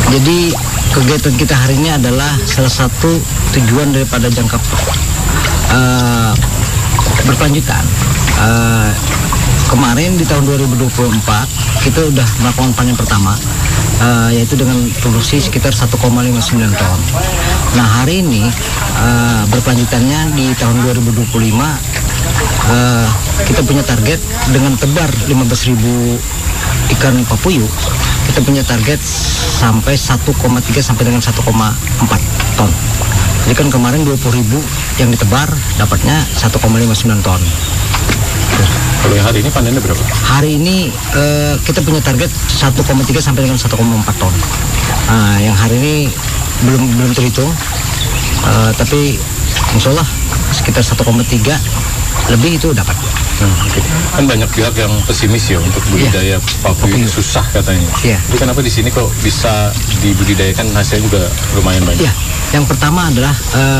Jadi kegiatan kita hari ini adalah salah satu tujuan daripada jangka berkelanjutan. Kemarin di tahun 2024 kita udah melakukan panen pertama, yaitu dengan produksi sekitar 1,59 ton. Nah hari ini berkelanjutannya di tahun 2025 kita punya target dengan tebar 15.000 ikan papuyu. Kita punya target sampai 1,3 sampai dengan 1,4 ton. Jadi kan kemarin 20.000 yang ditebar dapatnya 1,59 ton. Kalau yang hari ini panennya berapa? Hari ini kita punya target 1,3 sampai dengan 1,4 ton. Yang hari ini belum terhitung, tapi insya Allah sekitar 1,3 lebih itu dapat. Okay. Kan banyak pihak yang pesimis ya untuk budidaya papuyu susah katanya. Jadi kenapa di sini kok bisa dibudidayakan hasilnya juga lumayan banyak? Yang pertama adalah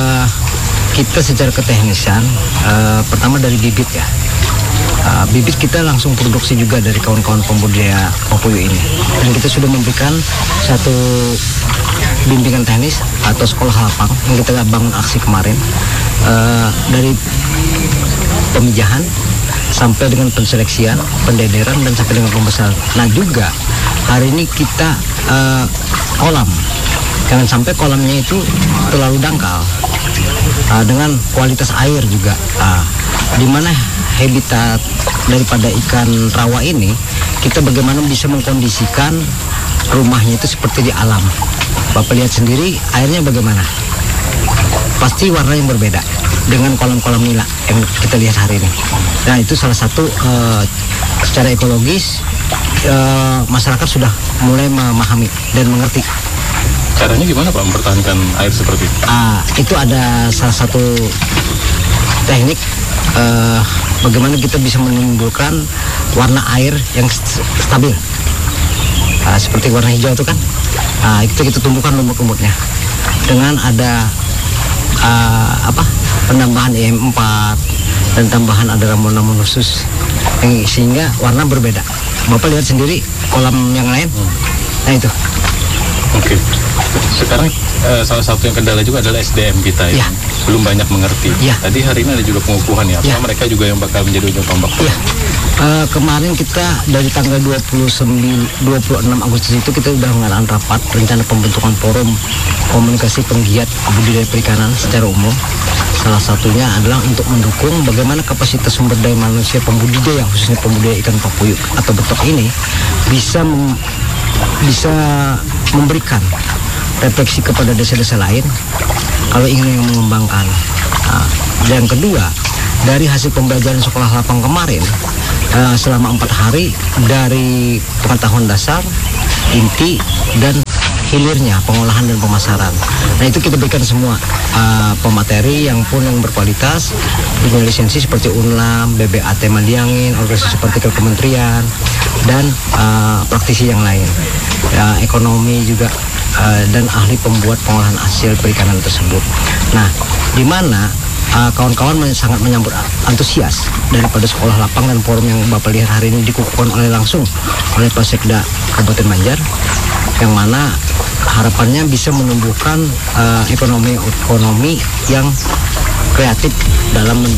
kita secara keteknisan, pertama dari bibit ya. Bibit kita langsung produksi juga dari kawan-kawan pembudidaya papuyu ini. Dan kita sudah memberikan satu bimbingan teknis atau sekolah lapang yang kita bangun aksi kemarin, dari pemijahan sampai dengan penseleksian, pendederan, dan sampai dengan pembesaran. Nah juga hari ini kita kolam, jangan sampai kolamnya itu terlalu dangkal, dengan kualitas air juga, di mana habitat daripada ikan rawa ini kita bagaimana bisa mengkondisikan rumahnya itu seperti di alam. Bapak lihat sendiri airnya bagaimana, pasti warna yang berbeda dengan kolam-kolam nila yang kita lihat hari ini. Nah itu salah satu secara ekologis masyarakat sudah mulai memahami dan mengerti. Caranya gimana Pak mempertahankan air seperti itu? Itu ada salah satu teknik bagaimana kita bisa menimbulkan warna air yang stabil. Seperti warna hijau itu kan, itu kita tumbuhkan lumut-lumutnya dengan ada penambahan EM4 dan tambahan ada ramuan-ramuan khusus sehingga warna berbeda. Bapak lihat sendiri kolam yang lain. Nah itu. Oke. Sekarang salah satu yang kendala juga adalah SDM kita yang belum banyak mengerti. Tadi hari ini ada juga pengukuhan ya. Apakah mereka juga yang bakal menjadi ujung tombak? Kemarin kita dari tanggal 26 Agustus itu kita sudah mengadakan rapat rencana pembentukan forum komunikasi penggiat budidaya perikanan secara umum. Salah satunya adalah untuk mendukung bagaimana kapasitas sumber daya manusia pembudidaya, khususnya pembudidaya ikan papuyu atau betok ini bisa memberikan refleksi kepada desa-desa lain kalau ingin mengembangkan. Dan yang kedua, dari hasil pembelajaran sekolah lapang kemarin, selama 4 hari dari pengetahuan dasar, inti, dan hilirnya, pengolahan dan pemasaran. Nah itu kita berikan semua pemateri yang berkualitas, punya lisensi seperti UNLAM, BBAT Madiangin, organisasi partikel kementerian, dan praktisi yang lain, ekonomi juga, dan ahli pembuat pengolahan hasil perikanan tersebut. Nah, di mana kawan-kawan sangat menyambut antusias daripada sekolah lapang dan forum yang Bapak lihat hari ini dikukuhkan langsung oleh Pak Sekda Kabupaten Banjar, yang mana harapannya bisa menumbuhkan ekonomi yang kreatif dalam